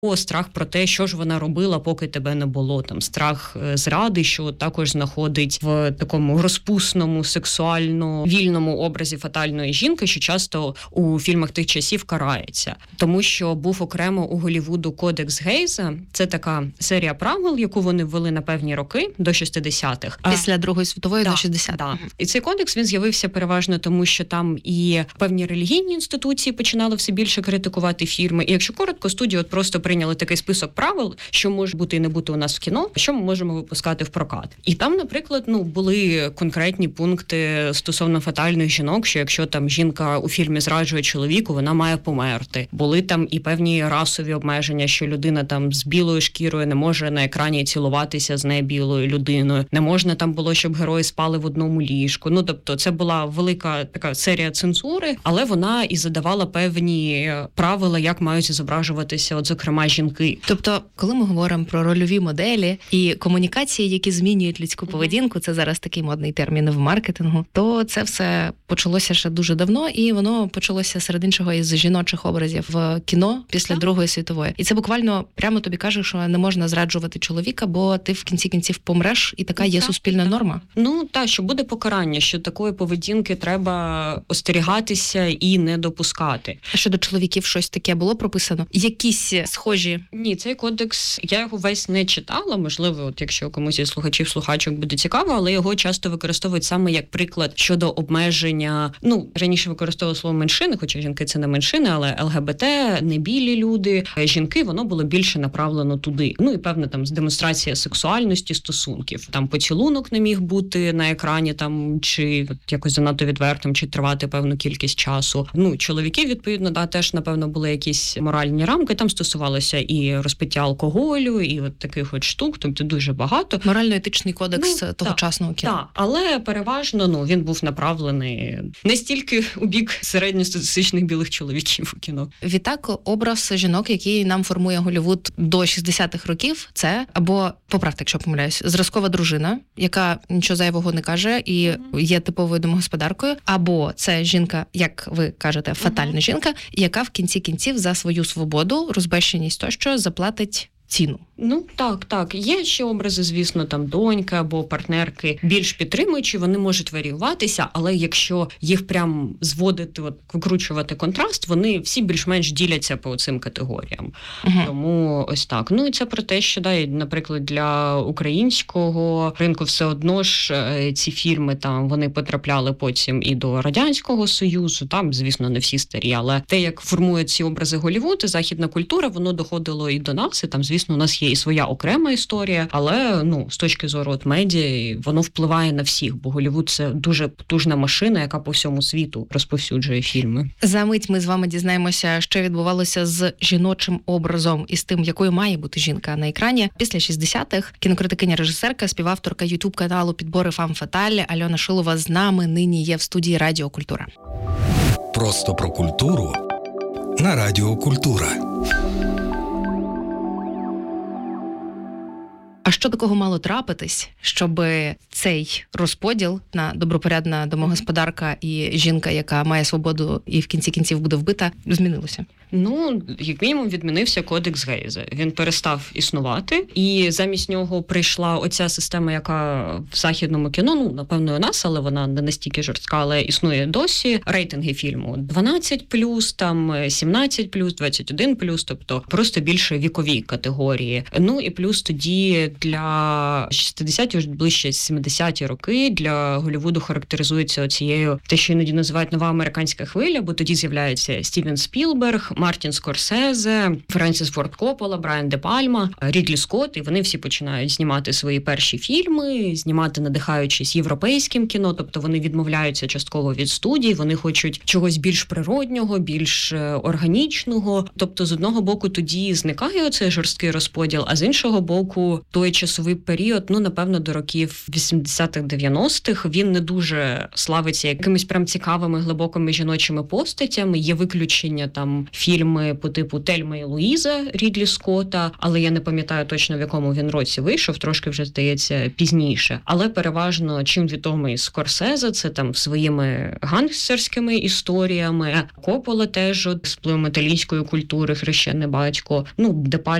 страх про те, що ж вона робила, поки тебе не було. Там страх зради, що також знаходить в такому розпусному, сексуально вільному образі фатальної жінки, що часто у фільмах тих часів карається. Тому що був окремо у Голлівуду кодекс Гейза. Це така серія правил, яку вони ввели на певні роки, до 60-х. Після Другої світової до 60-х. Да. І цей кодекс, він з'явився переважно тому, що там і певні релігійні інституції починали все більше критикувати фільми. І якщо коротко, студії от просто прийняли такий список правил, що може бути і не бути у нас в кіно, що ми можемо випускати в прокат. І там, наприклад, були конкретні пункти стосовно фатальних жінок, що якщо там жінка у фільмі зраджує чоловіку, вона має померти. Були там і певні расові обмеження, що людина там з білою шкірою не може на екрані цілуватися з небілою людиною. Не можна там було, щоб герої спали в одному ліжку. Тобто це була велика така серія цензури, але вона і задавала певні правила, як мають зображуватися, от зокрема, жінки. Тобто, коли ми говоримо про рольові моделі і комунікації, які змінюють людську поведінку, це зараз такий модний термін в маркетингу, то це все почалося ще дуже давно, і воно почалося серед іншого із жіночих образів в кіно після Другої світової. І це буквально прямо тобі каже, що не можна зраджувати чоловіка, бо ти в кінці кінців помреш, і така є суспільна норма. Що буде покарання, що такої поведінки треба остерігатися і не допускати. А щодо чоловіків щось таке було прописано? Якісь схожі? Ні, цей кодекс, я його весь не читала, можливо, от якщо комусь із слухачів буде цікаво, але його часто використовують саме як приклад щодо обмеження, раніше використовували слово меншини, хоча жінки це не меншини, але ЛГБТ, небілі люди, жінки, воно було більше направлено туди. І певна там демонстрація сексуальності, стосунків. Там поцілунок не міг бути на екрані, там, чи якось занадто відвертим, чи тривати певну кількість часу. Чоловіки, відповідно, теж, напевно, були якісь моральні рамки, там стосувалося і розпиття алкоголю, і от таких от штук, тобто дуже багато. Морально-етичний кодекс тогочасного кіно. Так, але переважно, він був направлений не стільки у бік середньостатистичних білих чоловіків у кіно. Відтак, образ жінок, який нам формує Голлівуд до 60-х років, це або, поправте, якщо помиляюсь, зразкова дружина, яка нічого зайвого не каже і є типовою домогосподаркою, або це жінка, як ви кажете, фатальна жінка, яка в кінці кінців за свою свободу, розбещеність тощо заплатить ціну. Так. Є ще образи, звісно, там доньки або партнерки більш підтримуючі, вони можуть варіюватися, але якщо їх прям зводити, викручувати контраст, вони всі більш-менш діляться по цим категоріям. Тому ось так. І це про те, що, наприклад, для українського ринку все одно ж ці фільми там, вони потрапляли потім і до Радянського Союзу, там, звісно, не всі старі, але те, як формують ці образи Голлівуд і західна культура, воно доходило і до нас, і там, звісно, у нас є і своя окрема історія, але з точки зору медіа воно впливає на всіх, бо Голлівуд – це дуже потужна машина, яка по всьому світу розповсюджує фільми. За мить ми з вами дізнаємося, що відбувалося з жіночим образом і з тим, якою має бути жінка на екрані. Після 60-х кінокритикиня, режисерка, співавторка ютуб-каналу «Підбори Фам Фаталь» Альона Шилова з нами нині є в студії Радіо Культура. Просто про культуру на Радіо Культура. А що такого мало трапитись, щоб цей розподіл на добропорядна домогосподарка і жінка, яка має свободу і в кінці кінців буде вбита, змінилося? Як мінімум, відмінився кодекс Гейза. Він перестав існувати, і замість нього прийшла оця система, яка в західному кіно, напевно, у нас, але вона не настільки жорстка, але існує досі. Рейтинги фільму 12+, там 17+, 21+, тобто просто більше вікові категорії. І плюс тоді для 60-ті, вже ближче 70-ті роки для Голлівуду характеризується оцією, те, що іноді називають нова американська хвиля, бо тоді з'являється Стівен Спілберг, Мартін Скорсезе, Френсіс Форд Коппола, Брайан Де Пальма, Рідлі Скотт, і вони всі починають знімати свої перші фільми, знімати, надихаючись європейським кіно, тобто вони відмовляються частково від студій, вони хочуть чогось більш природнього, більш органічного. Тобто, з одного боку, тоді зникає оцей жорсткий розподіл, а з іншого боку, той той часовий період, напевно, до років 80-х-90-х, він не дуже славиться якимись прям цікавими, глибокими жіночими постатями. Є виключення, там, фільми по типу «Тельма і Луїза» Рідлі Скотта, але я не пам'ятаю точно, в якому він році вийшов, трошки вже, здається, пізніше. Але переважно, чим відомий Скорсезе, це там своїми гангстерськими історіями. Коппола теж з впливом італійської культури, «Хрещений батько». Де